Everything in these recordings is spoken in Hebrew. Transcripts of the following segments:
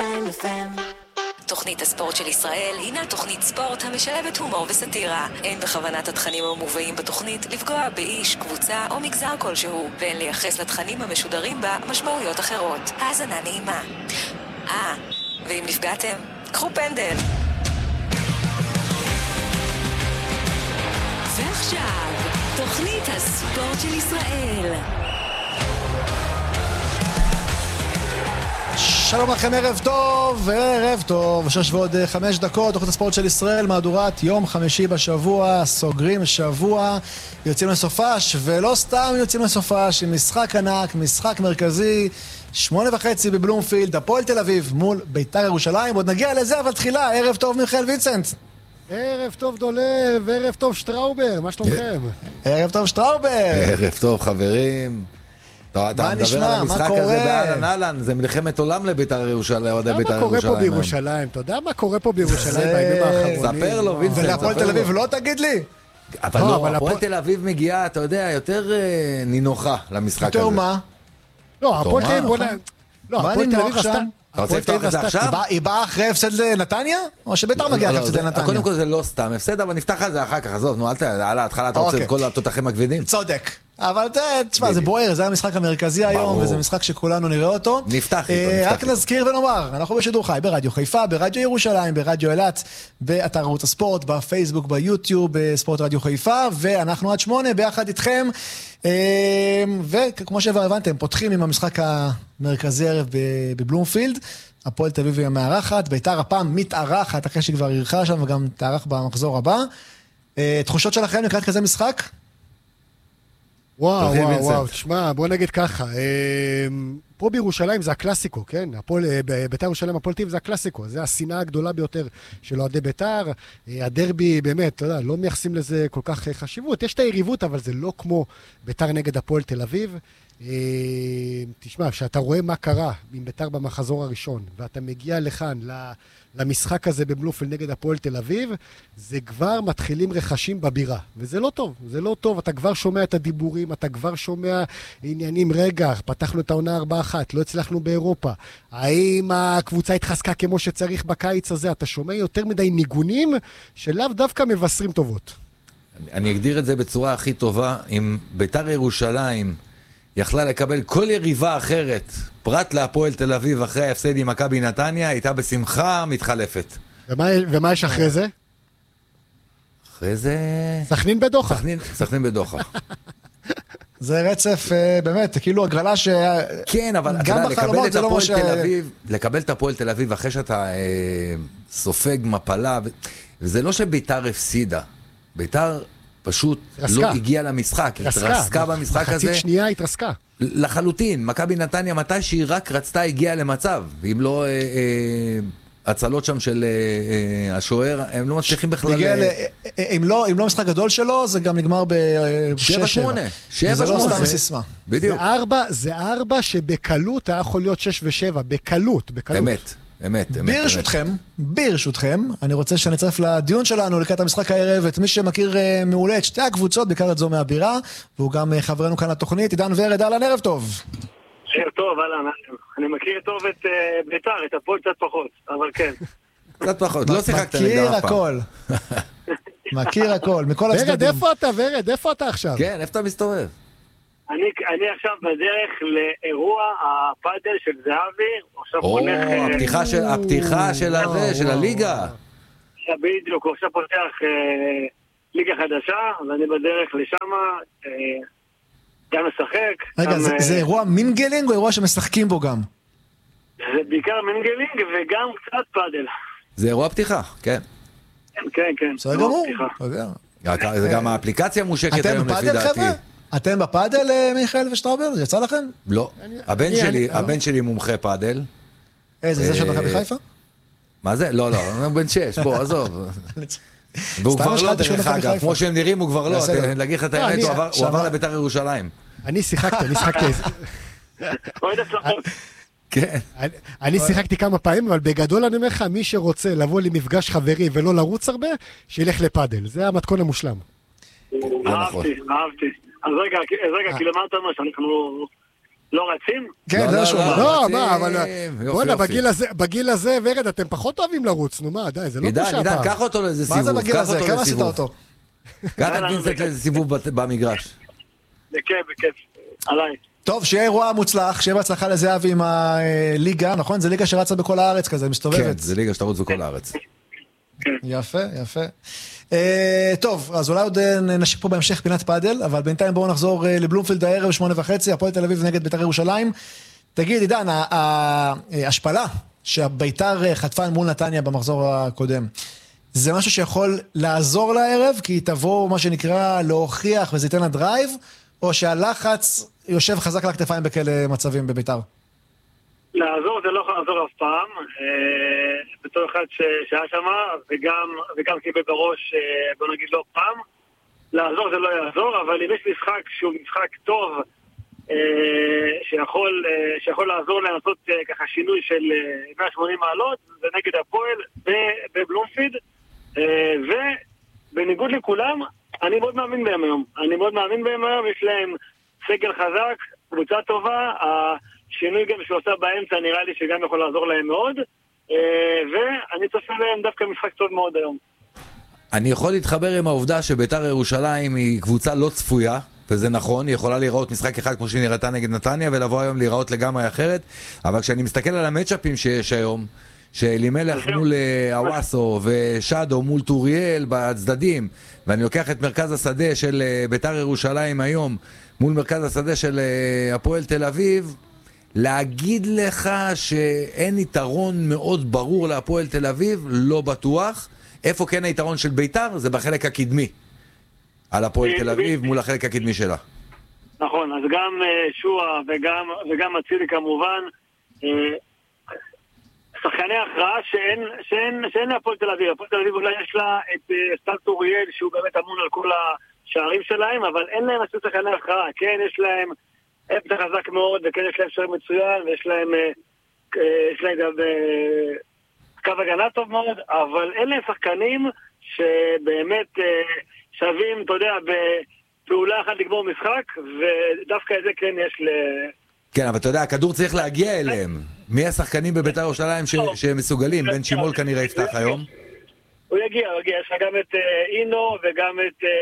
FM. תוכנית הספורט של ישראל הינה תוכנית ספורט המשלבת הומור וסטירה. אין בכוונת התכנים המובאים בתוכנית לפגוע באיש, קבוצה או מגזר כלשהו, ואין לייחס לתכנים המשודרים בה משמעויות אחרות. האזנה נעימה. ואם נפגעתם, קחו פנדל. ועכשיו, תוכנית הספורט של ישראל. שלום לכם, ערב טוב, 6:05, תוכנית הספורט של ישראל, מהדורת יום חמישי בשבוע, סוגרים שבוע, יוצאים לסופש, ולא סתם יוצאים לסופש, עם משחק ענק, משחק מרכזי, 8:30 בבלומפילד, הפועל תל אביב מול בית"ר ירושלים, עוד נגיע לזה, אבל תחילה, ערב טוב מיכאל ויצנט. ערב טוב דולב, ערב טוב שטראובר, מה שלומכם? ערב טוב שטראובר. ערב טוב חברים. אתה מדבר על המשחק הזה באלן אלן, זה מלחמת עולם לבית"ר ירושלים. אתה יודע מה קורה פה בירושלים? אתה יודע מה קורה פה בירושלים בימים האחרונים? ספר לו, וינסנט. ולהפועל תל אביב לא תגיד לי? אבל לא, הפועל תל אביב מגיעה, אתה יודע, יותר נינוחה למשחק הזה. יותר מה? לא, הפועל תל אביב... מה נינוח שם? אתה רוצה לפתוח את זה עכשיו? היא באה אחרי הפסד לנתניה? או שבית"ר מגיעה אחרי הפסד לנתניה? קודם כל זה לא סתם הפסד, אבל נפתח על זה אחר כך, עזוב, נו, על ההתחלה אתה רוצה את כל התותחים הכבדים? צודק. אבל תשמע, זה בוער, זה המשחק המרכזי היום, וזה משחק שכולנו נראה אותו. נפתח איתו. רק נזכיר ונאמר, אנחנו בשידור חי ברדיו חיפה, ברדיו ירושלים, ברדיו אילת, באתר ערוץ הספורט, בפייסבוק, ביוטיוב, בספורט רדיו חיפה, ואנחנו עד 8 ביחד איתכם. וכמו שהבנתם, פותחים עם המשחק המרכזי ערב בבלומפילד. הפועל תל אביב מארחת, בית"ר הפעם מתארחת, אחרי שכבר אירחה שם וגם תארח במחזור הבא. תחושות שלכם לקראת כזה משחק? וואו, תשמע, בוא נגיד ככה, פה בירושלים זה הקלאסיקו, כן? בית"ר ירושלים, הפועל תל אביב זה הקלאסיקו, זה השנאה הגדולה ביותר של אוהדי בית"ר, הדרבי באמת, אתה יודע, לא מייחסים לזה כל כך חשיבות, יש את היריבות, אבל זה לא כמו בית"ר נגד הפועל תל אביב. תשמע, כשאתה רואה מה קרה עם בית"ר במחזור הראשון, ואתה מגיע לכאן, למשחק הזה בבלומפילד נגד הפועל תל אביב, זה כבר מתחילים רכשים בבירה, וזה לא טוב, זה לא טוב, אתה כבר שומע את הדיבורים, אתה כבר שומע עניינים, רגע, פתחנו את העונה 4-1, לא הצלחנו באירופה, האם הקבוצה התחזקה כמו שצריך בקיץ הזה, אתה שומע יותר מדי ניגונים, שלאו דווקא מבשרים טובות. אני אגדיר את זה בצורה הכי טובה, אם בית"ר ירושלים יכלה לקבל כל יריבה אחרת, פרט להפועל תל אביב אחרי ההפסד עם מכבי נתניה, הייתה בשמחה מתחלפת. ומה יש אחרי זה? אחרי זה... סכנין בדוחה. סכנין בדוחה. זה רצף, באמת, כאילו הגרלה ש... כן, אבל גם בחלומות זה לא מה ש... לקבל את הפועל תל אביב אחרי שאתה סופג מפלה, וזה לא שבית"ר הפסידה. בית"ר פשוט לא הגיע למשחק, התרסקה במשחק הזה. מחצית שנייה התרסקה. לחלוטין, מכבי נתניה מתי שהיא רק רצתה הגיעה למצב, אם לא הצלות שם של השוער, הם לא מצליחים בכלל... אם לא משחק גדול שלו, זה גם נגמר ב-7-8. זה לא סתם סיסמה. בדיוק. זה 4 שבקלות היה יכול להיות 6 ו7, בקלות. אמת. ברשותכם, אני רוצה שנצרף לדיון שלנו לקראת המשחק הערב את מי שמכיר מעולה את שתי הקבוצות, בעיקר את זו מהבירה, והוא גם חברנו כאן לתוכנית, עידן ורד, אהלן, ערב טוב. ערב טוב, אהלן, אני מכיר טוב את בית"ר, את הפועל קצת פחות, אבל כן. קצת פחות, לא שיחקת נגדם אף פעם. מכיר הכל, מכל הצדדים. ורד, איפה אתה עכשיו? כן, איפה אתה מסתובב? אני עכשיו בדרך לאירוע הפאדל של זהבי, הפתיחה של הליגה. בדיוק, הוא עכשיו פותח ליגה חדשה, ואני בדרך לשם, גם משחק. רגע, זה אירוע מינגלינג או אירוע שמשחקים בו גם? זה בעיקר מינגלינג וגם קצת פאדל. זה אירוע פתיחה, כן. כן. בסדר גמור. זה גם האפליקציה מושקת היום לפי דעתי. אתם בפאדל, מיכאל ושטראובר? יצא לכם? לא. הבן שלי מומחה פאדל. איזה, זה של מכבי חיפה? מה זה? לא, הוא בן 6, בוא, עזוב. והוא כבר לא דרך אגב, כמו שהם נראים הוא כבר לא, להגיד לך את האמת, הוא עבר לבית"ר ירושלים. אני שיחקתי. עוד הצלחות. כן. אני שיחקתי כמה פעמים, אבל בגדול אני אומר לך, מי שרוצה לבוא למפגש חברי ולא לרוץ הרבה, שילך לפאדל. זה המתכון המושלם. אהבתי. אז רגע, כי למה אתה אומר שאנחנו לא רצים? כן, זה שוב. לא, מה, אבל... בוא'נה, בגיל הזה, ורד, אתם פחות אוהבים לרוץ, נו מה, די, זה לא כמו עידן, קח אותו לאיזה סיבוב. מה זה בגיל הזה? כמה עשית אותו? קח את וינסנט לאיזה סיבוב במגרש. בכיף, עליי. טוב, שיהיה אירוע מוצלח, שיהיה בהצלחה לזהבי עם הליגה, נכון? זה ליגה שרצה בכל הארץ כזה, מסתובבת. כן, זה ליגה שתרוץ בכל הארץ. יפה, יפה. טוב, אז אולי עוד נשיק פה בהמשך פינת פאדל, אבל בינתיים בואו נחזור לבלומפילד הערב 8:30, הפועל תל אביב נגד בית"ר ירושלים. תגיד, עידן, ההשפלה שהבית"ר חטפה מול נתניה במחזור הקודם, זה משהו שיכול לעזור לערב, כי תבוא מה שנקרא להוכיח וזה ייתן לה דרייב, או שהלחץ יושב חזק על הכתפיים בכאלה מצבים בבית"ר? לעזור זה לא יכול לעזור אף פעם, בתור אחד שהיה שם, וגם קיבל בראש, בוא נגיד לא פעם, לעזור זה לא יעזור, אבל אם יש משחק שהוא משחק טוב, שיכול לעזור לעשות ככה שינוי של 180 מעלות, זה נגד הפועל בבלומפילד, ובניגוד לכולם, אני מאוד מאמין בהם היום. יש להם סגל חזק, קבוצה טובה, השינוי גם שהוא עושה באמצע נראה לי שגם יכול לעזור להם מאוד, ואני צופה להם דווקא משחק טוב מאוד היום. אני יכול להתחבר עם העובדה שבית"ר ירושלים היא קבוצה לא צפויה, וזה נכון, היא יכולה להיראות משחק אחד כמו שהיא נראתה נגד נתניה, ולבוא היום להיראות לגמרי אחרת, אבל כשאני מסתכל על המצ'אפים שיש היום, שאלימלך מול אוואסו ושאדו מול טוריאל בצדדים, ואני לוקח את מרכז השדה של בית"ר ירושלים היום מול מרכז השדה של הפועל תל אביב, להגיד לך שאין יתרון מאוד ברור להפועל תל אביב, לא בטוח. איפה כן היתרון של בית"ר? זה בחלק הקדמי על הפועל תל אביב מול החלק הקדמי שלה. נכון, אז גם שועה וגם אצילי כמובן, שחקני הכרעה שאין להפועל תל אביב. הפועל תל אביב אולי יש לה את סטל טוריאל שהוא באמת אמון על כל השערים שלהם, אבל אין להם עשו שחקני הכרעה. כן, יש להם אמצע חזק מאוד, וכן יש להם שער מצוין, ויש להם גם קו הגנה טוב מאוד, אבל אין להם שחקנים שבאמת שווים, אתה יודע, בפעולה אחת לגמור משחק, ודווקא את זה כן יש כן, אבל אתה יודע, הכדור צריך להגיע אליהם. מי השחקנים בבית"ר ירושלים שמסוגלים? בן שימול כנראה יפתח היום. הוא יגיע, יש לך גם את אינו וגם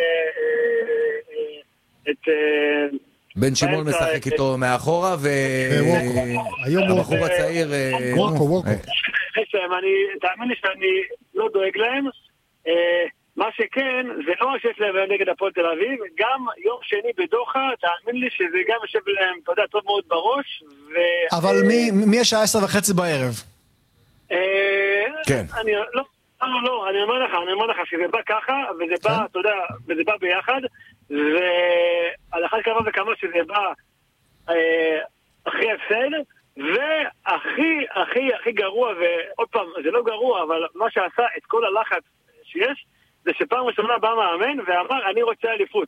את בן שימול משחק איתו מאחורה, והבחור הצעיר וורקו. תאמין לי שאני לא דואג להם. מה שכן, זה לא שיש להם נגד הפועל תל אביב, גם יום שני בדוחה, תאמין לי שזה גם יושב להם, אתה יודע, טוב מאוד בראש. אבל מי יש 10:30 בערב? כן. לא, אני אומר לך שזה בא ככה, וזה בא, אתה יודע, וזה בא ביחד, ועל אחת כמה וכמה שזה בא אחרי הפסד, והכי גרוע, ועוד פעם, זה לא גרוע, אבל מה שעשה את כל הלחץ שיש, זה שפעם ראשונה בא מאמן ואמר, אני רוצה אליפות.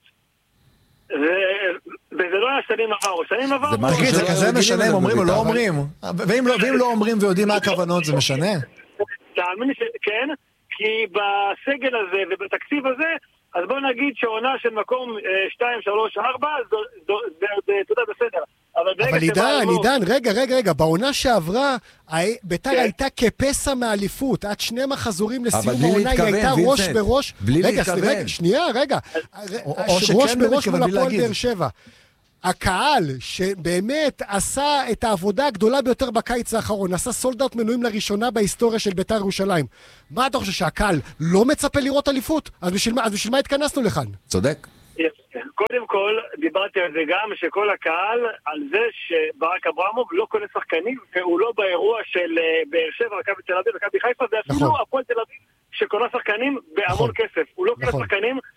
וזה לא היה שנים עבר, שנים עבר... תגיד, זה כזה משנה אם אומרים או לא אומרים? ואם לא אומרים ויודעים מה הכוונות, זה משנה? תאמין לי שכן, כי בסגל הזה ובתקציב הזה, אז בוא נגיד שעונה של מקום 2, 3, 4, זה תודה בסדר. אבל עידן, רגע, בעונה שעברה, בית"ר הייתה כפסע מאליפות, עד 2 מחזורים לסיום העונה, היא הייתה ראש בראש, רגע, ראש בראש מול הפועל באר שבע. הקהל שבאמת עשה את העבודה הגדולה ביותר בקיץ האחרון, עשה סולדאוט מנויים לראשונה בהיסטוריה של בית"ר ירושלים. מה אתה חושב, שהקהל לא מצפה לראות אליפות? אז בשביל מה התכנסנו לכאן? צודק. קודם כל, דיברתי על זה גם, שכל הקהל, על זה שברק אברמוב לא קונה שחקנים, והוא לא באירוע של באר שבע, מכבי תל אביב, מכבי חיפה, ואפילו הפועל תל אביב שקונה שחקנים בהמון כסף. הוא לא קונה שחקנים